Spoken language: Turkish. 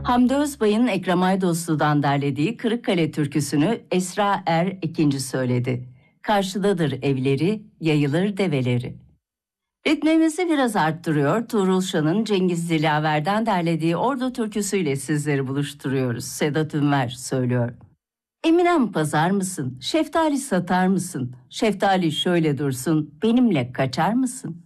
Hamdi Özbay'ın Ekrem Aydoslu'dan derlediği Kırıkkale türküsünü Esra Er ikinci söyledi. Karşıdadır evleri, yayılır develeri. Ritmimizi biraz arttırıyor, Tuğrul Şan'ın Cengiz Dilaver'den derlediği Ordu türküsüyle sizleri buluşturuyoruz. Sedat Ünver söylüyor. Eminem pazar mısın? Şeftali satar mısın? Şeftali şöyle dursun, benimle kaçar mısın?